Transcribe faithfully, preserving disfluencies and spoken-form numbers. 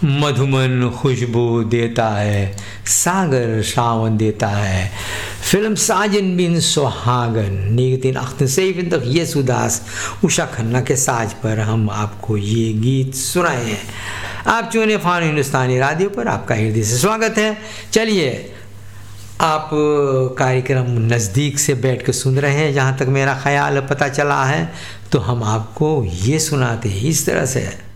मधुमन खुशबू देता है, सागर सावन देता है। फिल्म साजन बिन सुहागन निगतिन येसुदास उषा खन्ना के साज पर हम आपको ये गीत सुनाए हैं। आप चुने फान हिंदुस्तानी रेडियो पर आपका हृदय से स्वागत है। चलिए, आप कार्यक्रम नज़दीक से बैठ कर सुन रहे हैं, जहाँ तक मेरा ख्याल पता चला है, तो हम आपको ये सुनाते हैं इस तरह से।